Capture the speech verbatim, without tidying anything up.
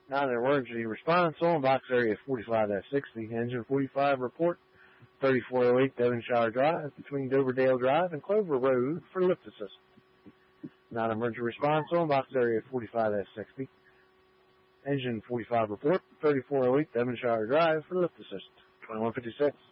Non-emergency response on box area forty-five sixty, engine forty-five report, thirty-four oh eight Devonshire Drive between Doberdale Drive and Clover Road for lift assist. Non-emergency response on box area forty-five sixty, engine forty-five report, thirty-four oh eight Devonshire Drive for lift assist. twenty-one fifty-six.